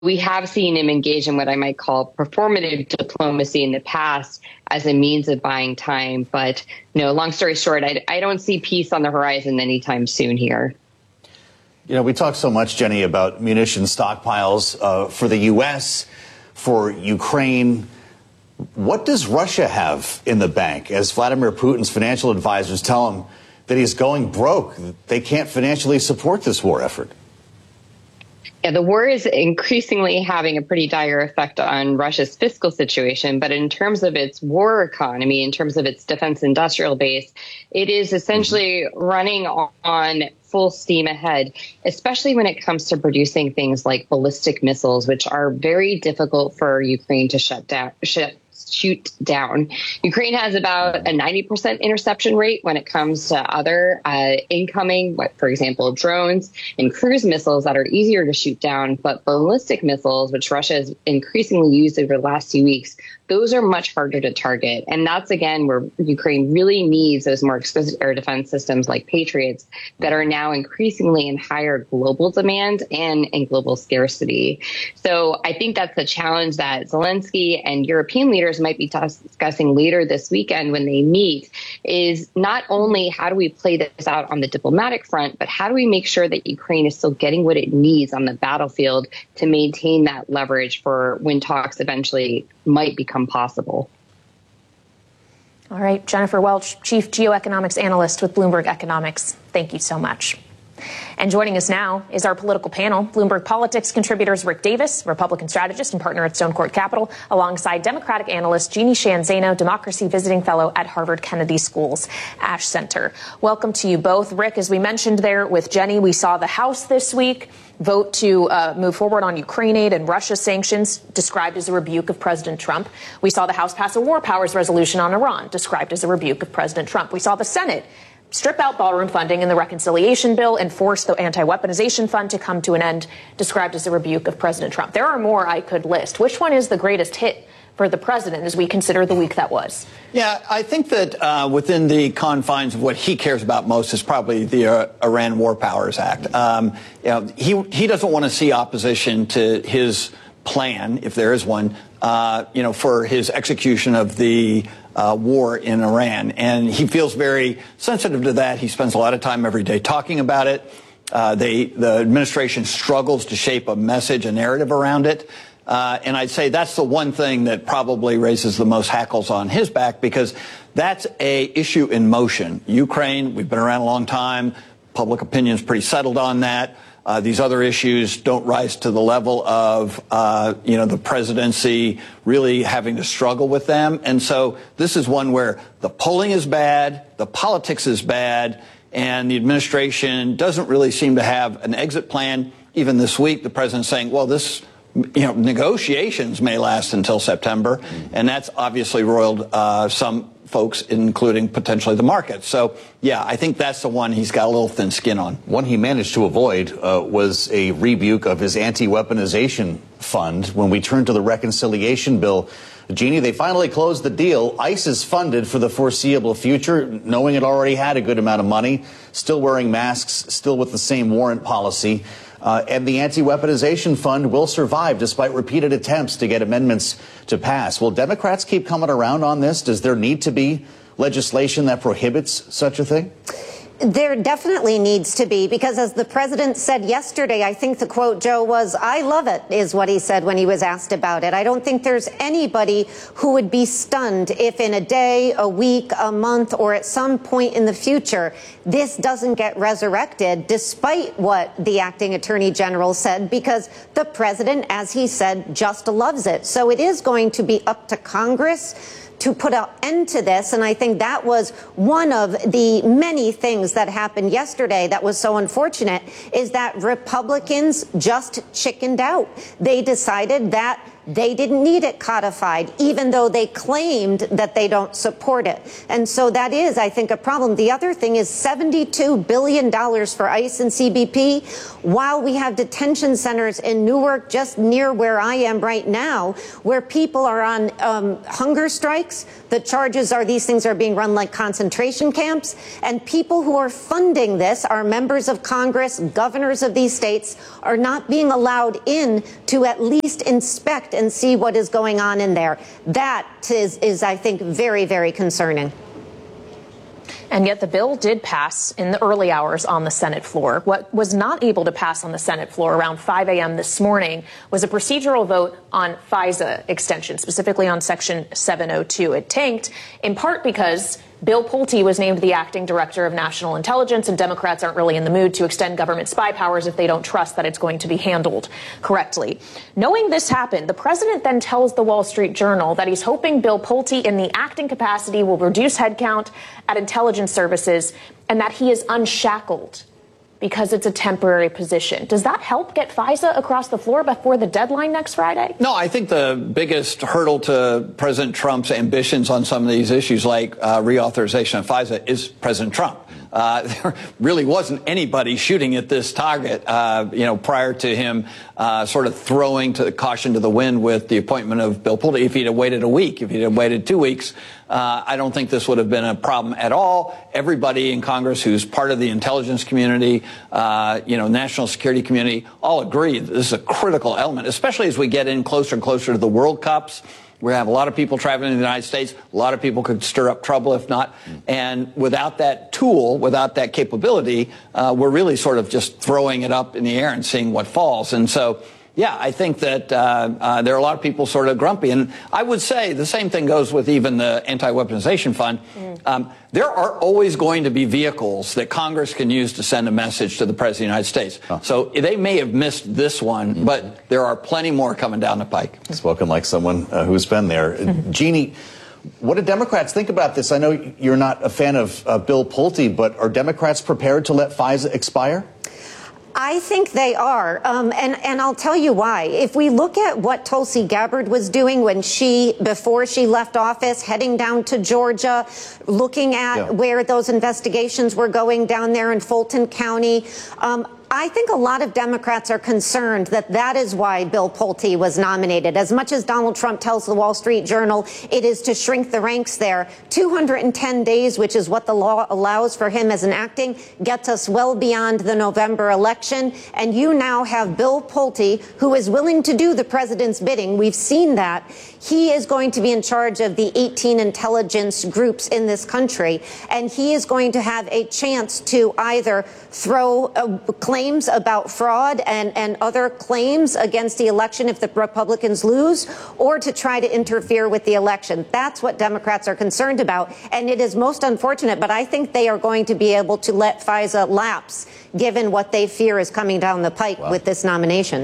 we have seen him engage in what I might call performative diplomacy in the past as a means of buying time. But, long story short, I don't see peace on the horizon anytime soon here. We talk so much, Jenny, about munition stockpiles for the U.S., for Ukraine. What does Russia have in the bank as Vladimir Putin's financial advisors tell him that he's going broke? They can't financially support this war effort. Yeah, the war is increasingly having a pretty dire effect on Russia's fiscal situation. But in terms of its war economy, in terms of its defense industrial base, it is essentially running on full steam ahead, especially when it comes to producing things like ballistic missiles, which are very difficult for Ukraine to shoot down. Ukraine has about a 90% interception rate when it comes to other incoming, for example, drones and cruise missiles that are easier to shoot down. But ballistic missiles, which Russia has increasingly used over the last few weeks, those are much harder to target. And that's, again, where Ukraine really needs those more exquisite air defense systems like Patriots that are now increasingly in higher global demand and in global scarcity. So I think that's the challenge that Zelensky and European leaders might be discussing later this weekend when they meet, is not only how do we play this out on the diplomatic front, but how do we make sure that Ukraine is still getting what it needs on the battlefield to maintain that leverage for when talks eventually might become possible. All right, Jennifer Welch, Chief Geoeconomics Analyst with Bloomberg Economics. Thank you so much. And joining us now is our political panel, Bloomberg Politics contributors Rick Davis, Republican strategist and partner at Stone Court Capital, alongside Democratic analyst Jeannie Sheehan Zaino, Democracy Visiting Fellow at Harvard Kennedy School's Ash Center. Welcome to you both. Rick, as we mentioned there with Jenny, we saw the House this week vote to move forward on Ukraine aid and Russia sanctions, described as a rebuke of President Trump. We saw the House pass a war powers resolution on Iran, described as a rebuke of President Trump. We saw the Senate strip out ballroom funding in the reconciliation bill and force the anti-weaponization fund to come to an end, described as a rebuke of President Trump. There are more I could list. Which one is the greatest hit for the president as we consider the week that was? Yeah, I think that within the confines of what he cares about most is probably the Iran War Powers Act. He doesn't want to see opposition to his plan, if there is one, for his execution of the war in Iran. And he feels very sensitive to that. He spends a lot of time every day talking about it. The administration struggles to shape a message, a narrative around it. And I'd say that's the one thing that probably raises the most hackles on his back, because that's a issue in motion. Ukraine, we've been around a long time. Public opinion is pretty settled on that. These other issues don't rise to the level of, the presidency really having to struggle with them. And so this is one where the polling is bad, the politics is bad, and the administration doesn't really seem to have an exit plan. Even this week, the president's saying, well, negotiations may last until September. And that's obviously roiled some folks, including potentially the market. So, yeah, I think that's the one he's got a little thin skin on. One he managed to avoid was a rebuke of his anti-weaponization fund. When we turn to the reconciliation bill, Jeannie, they finally closed the deal. ICE is funded for the foreseeable future, knowing it already had a good amount of money, still wearing masks, still with the same warrant policy. And the anti-weaponization fund will survive despite repeated attempts to get amendments to pass. Will Democrats keep coming around on this? Does there need to be legislation that prohibits such a thing? There definitely needs to be, because as the president said yesterday, I think the quote, Joe, was, "I love it," is what he said when he was asked about it. I don't think there's anybody who would be stunned if in a day, a week, a month, or at some point in the future, this doesn't get resurrected, despite what the acting attorney general said, because the president, as he said, just loves it. So it is going to be up to Congress to put an end to this. And I think that was one of the many things that happened yesterday that was so unfortunate, is that Republicans just chickened out. They decided that they didn't need it codified, even though they claimed that they don't support it. And so that is, I think, a problem. The other thing is $72 billion for ICE and CBP, while we have detention centers in Newark, just near where I am right now, where people are on hunger strikes. The charges are these things are being run like concentration camps, and people who are funding this, our members of Congress, governors of these states, are not being allowed in to at least inspect and see what is going on in there. That is, I think, very, very concerning. And yet the bill did pass in the early hours on the Senate floor. What was not able to pass on the Senate floor around 5 a.m. this morning was a procedural vote on FISA extension, specifically on Section 702. It tanked in part because Bill Pulte was named the acting director of national intelligence, and Democrats aren't really in the mood to extend government spy powers if they don't trust that it's going to be handled correctly. Knowing this happened, the president then tells the Wall Street Journal that he's hoping Bill Pulte in the acting capacity will reduce headcount at intelligence services and that he is unshackled because it's a temporary position. Does that help get FISA across the floor before the deadline next Friday? No, I think the biggest hurdle to President Trump's ambitions on some of these issues, like reauthorization of FISA, is President Trump. There really wasn't anybody shooting at this target, prior to him sort of throwing caution to the wind with the appointment of Bill Pulte. If he'd have waited a week, if he'd have waited 2 weeks, I don't think this would have been a problem at all. Everybody in Congress who's part of the intelligence community, national security community, all agree that this is a critical element, especially as we get in closer and closer to the World Cups. We have a lot of people traveling in the United States. A lot of people could stir up trouble if not. And without that tool, without that capability, we're really sort of just throwing it up in the air and seeing what falls. And so, yeah, I think that there are a lot of people sort of grumpy. And I would say the same thing goes with even the anti-weaponization fund. There are always going to be vehicles that Congress can use to send a message to the President of the United States. So they may have missed this one, but there are plenty more coming down the pike. Spoken like someone who's been there. Jeannie, what do Democrats think about this? I know you're not a fan of Bill Pulte, but are Democrats prepared to let FISA expire? I think they are, and I'll tell you why. If we look at what Tulsi Gabbard was doing before she left office, heading down to Georgia, looking at where those investigations were going down there in Fulton County, I think a lot of Democrats are concerned that is why Bill Pulte was nominated. As much as Donald Trump tells the Wall Street Journal it is to shrink the ranks there, 210 days, which is what the law allows for him as an acting, gets us well beyond the November election. And you now have Bill Pulte, who is willing to do the president's bidding. We've seen that. He is going to be in charge of the 18 intelligence groups in this country, and he is going to have a chance to either throw claims about fraud and other claims against the election if the Republicans lose, or to try to interfere with the election. That's what Democrats are concerned about, and it is most unfortunate, but I think they are going to be able to let FISA lapse, given what they fear is coming down the pike with this nomination.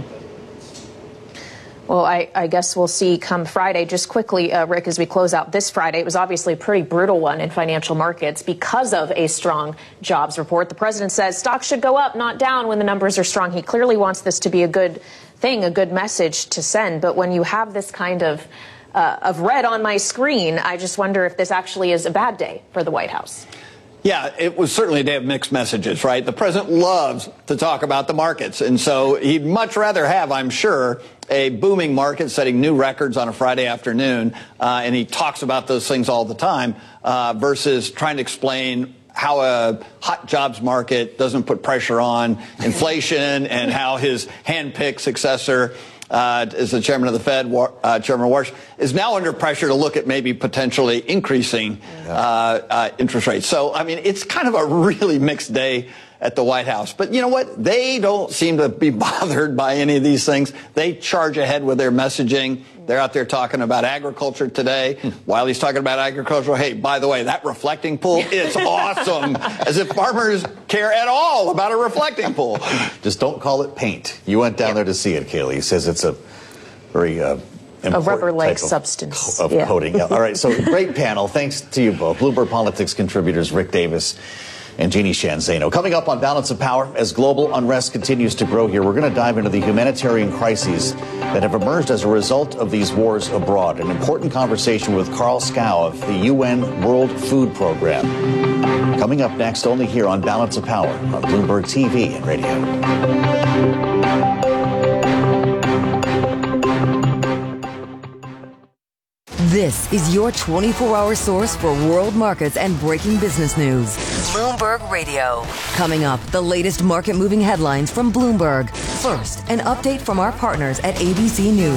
Well, I guess we'll see come Friday. Just quickly, Rick, as we close out this Friday, it was obviously a pretty brutal one in financial markets because of a strong jobs report. The president says stocks should go up, not down, when the numbers are strong. He clearly wants this to be a good thing, a good message to send. But when you have this kind of red on my screen, I just wonder if this actually is a bad day for the White House. Yeah, it was certainly a day of mixed messages, right? The president loves to talk about the markets, and so he'd much rather have, I'm sure, a booming market setting new records on a Friday afternoon, and he talks about those things all the time, versus trying to explain how a hot jobs market doesn't put pressure on inflation and how his hand-picked successor as the chairman of the Fed, Chairman Warsh, is now under pressure to look at maybe potentially increasing interest rates. So, I mean, it's kind of a really mixed day at the White House. But you know what? They don't seem to be bothered by any of these things. They charge ahead with their messaging. They're out there talking about agriculture today. While he's talking about agriculture, hey, by the way, that reflecting pool is awesome. As if farmers care at all about a reflecting pool. Just don't call it paint. You went down there to see it, Kayleigh. He says it's a very a rubber-like substance of coating. All right, so great panel. Thanks to you both. Bloomberg Politics contributors Rick Davis and Jeannie Sheehan Zaino. Coming up on Balance of Power, as global unrest continues to grow here, we're going to dive into the humanitarian crises that have emerged as a result of these wars abroad. An important conversation with Carl Scow of the UN World Food Program. Coming up next, only here on Balance of Power on Bloomberg TV and radio. This is your 24-hour source for world markets and breaking business news. Bloomberg Radio. Coming up, the latest market-moving headlines from Bloomberg. First, an update from our partners at ABC News.